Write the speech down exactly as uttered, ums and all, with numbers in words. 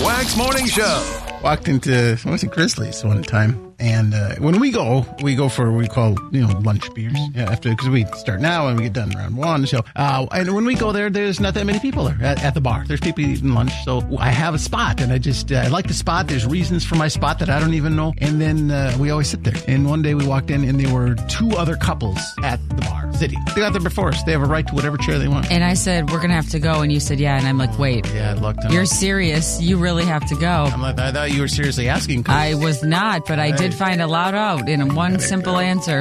Wax Morning Show. Walked into, I was at Grizzlies one time, and uh, when we go, we go for what we call, you know, lunch beers. Yeah, after, because we start now and we get done around one. So, uh, and when we go there, there's not that many people there at, at the bar. There's people eating lunch, so I have a spot, and I just uh, I like the spot. There's reasons for my spot that I don't even know, and then uh, we always sit there. And one day we walked in, and there were two other couples at the bar sitting. They got there before us. They have a right to whatever chair they want. And I said, we're going to have to go. And you said, yeah. And I'm like, wait. Yeah, I looked. You're serious. You really have to go. I'm like, I thought you were seriously asking. I was not, but I did find a lot out in one simple answer.